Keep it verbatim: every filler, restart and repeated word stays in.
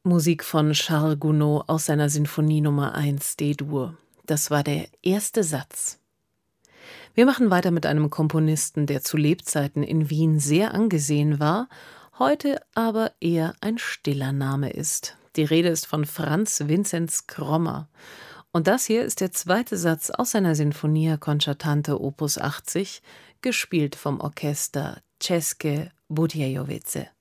Musik von Charles Gounod aus seiner Sinfonie Nummer eins D-Dur. Das war der erste Satz. Wir machen weiter mit einem Komponisten, der zu Lebzeiten in Wien sehr angesehen war, heute aber eher ein stiller Name ist. Die Rede ist von Franz Vinzenz Krommer. Und das hier ist der zweite Satz aus seiner Sinfonia Concertante Opus achtzig, gespielt vom Orchester České Budějovice.